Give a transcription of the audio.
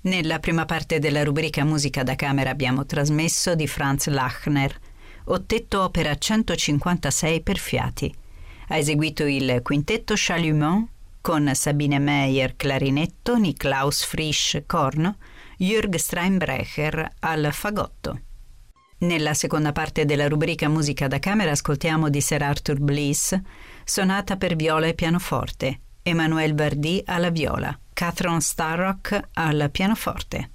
Nella prima parte della rubrica Musica da camera abbiamo trasmesso di Franz Lachner, Ottetto opera 156 per fiati. Ha eseguito il quintetto Chalumeau con Sabine Meyer clarinetto, Niklaus Frisch corno, Jürg Steinbrecher al fagotto. Nella seconda parte della rubrica Musica da camera ascoltiamo di Sir Arthur Bliss Sonata per viola e pianoforte, Emmanuel Bardi alla viola, Catherine Starrock al pianoforte.